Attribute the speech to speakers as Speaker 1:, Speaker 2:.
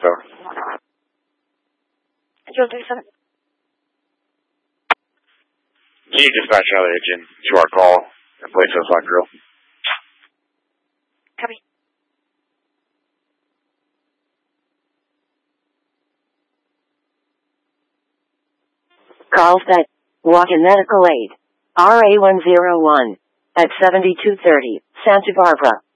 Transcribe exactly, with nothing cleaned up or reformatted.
Speaker 1: So.
Speaker 2: Joe thirty-seven.
Speaker 1: Can you dispatch another agent to our call and place us on grill?
Speaker 2: Copy.
Speaker 3: Call set. Walk-in medical aid. R A one oh one. At seventy-two thirty, Santa Barbara.